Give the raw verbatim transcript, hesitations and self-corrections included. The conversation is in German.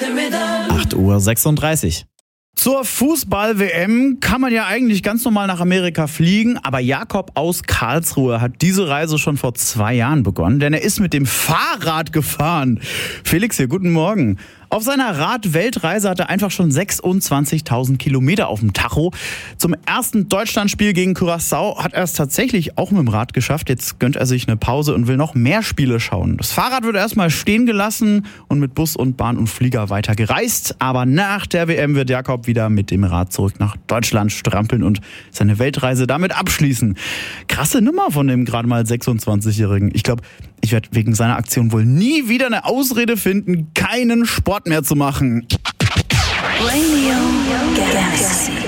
acht Uhr sechsunddreißig. Zur Fußball-W M kann man ja eigentlich ganz normal nach Amerika fliegen, aber Jakob aus Karlsruhe hat diese Reise schon vor zwei Jahren begonnen, denn er ist mit dem Fahrrad gefahren. Felix hier, guten Morgen. Auf seiner Rad-Weltreise hat er einfach schon sechsundzwanzigtausend Kilometer auf dem Tacho. Zum ersten Deutschlandspiel gegen Curaçao hat er es tatsächlich auch mit dem Rad geschafft. Jetzt gönnt er sich eine Pause und will noch mehr Spiele schauen. Das Fahrrad wird erstmal stehen gelassen und mit Bus und Bahn und Flieger weiter gereist. Aber nach der W M wird Jakob wieder mit dem Rad zurück nach Deutschland strampeln und seine Weltreise damit abschließen. Krasse Nummer von dem gerade mal sechsundzwanzigjährigen. Ich glaube, ich werde wegen seiner Aktion wohl nie wieder eine Ausrede finden, keinen Sport mehr zu machen. Radio Galaxy.